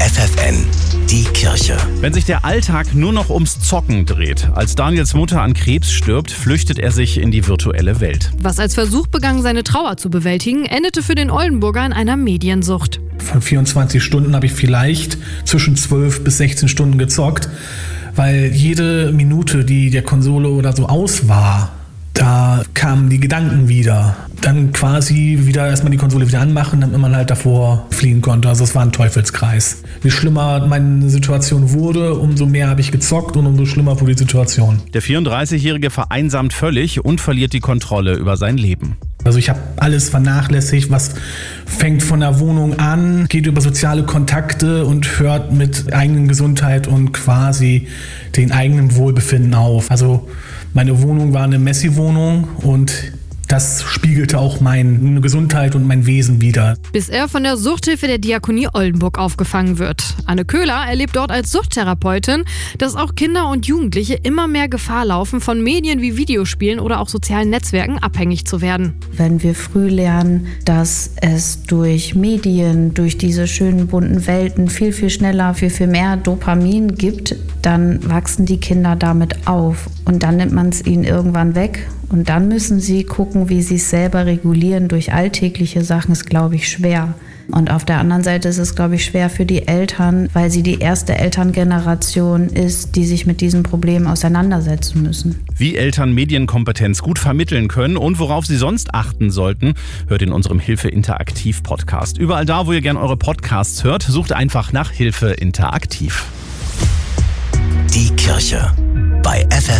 FFN, die Kirche. Wenn sich der Alltag nur noch ums Zocken dreht, als Daniels Mutter an Krebs stirbt, flüchtet er sich in die virtuelle Welt. Was als Versuch begann, seine Trauer zu bewältigen, endete für den Oldenburger in einer Mediensucht. Von 24 Stunden habe ich vielleicht zwischen 12 bis 16 Stunden gezockt, weil jede Minute, die der Konsole oder so aus war, da kamen die Gedanken wieder. Dann quasi wieder erstmal die Konsole wieder anmachen, damit man halt davor fliehen konnte. Also es war ein Teufelskreis. Je schlimmer meine Situation wurde, umso mehr habe ich gezockt und umso schlimmer wurde die Situation. Der 34-Jährige vereinsamt völlig und verliert die Kontrolle über sein Leben. Also ich habe alles vernachlässigt, was fängt von der Wohnung an, geht über soziale Kontakte und hört mit eigenen Gesundheit und quasi den eigenen Wohlbefinden auf. Also meine Wohnung war eine Messi-Wohnung und das spiegelte auch meine Gesundheit und mein Wesen wider. Bis er von der Suchthilfe der Diakonie Oldenburg aufgefangen wird. Anne Köhler erlebt dort als Suchttherapeutin, dass auch Kinder und Jugendliche immer mehr Gefahr laufen, von Medien wie Videospielen oder auch sozialen Netzwerken abhängig zu werden. Wenn wir früh lernen, dass es durch Medien, durch diese schönen bunten Welten viel, viel schneller, viel, viel mehr Dopamin gibt, dann wachsen die Kinder damit auf. Und dann nimmt man es ihnen irgendwann weg. Und dann müssen sie gucken, wie sie es selber regulieren durch alltägliche Sachen, ist, glaube ich, schwer. Und auf der anderen Seite ist es, glaube ich, schwer für die Eltern, weil sie die erste Elterngeneration ist, die sich mit diesem Problem auseinandersetzen müssen. Wie Eltern Medienkompetenz gut vermitteln können und worauf sie sonst achten sollten, hört in unserem Hilfe Interaktiv Podcast. Überall da, wo ihr gerne eure Podcasts hört, sucht einfach nach Hilfe Interaktiv. Die Kirche bei FFN.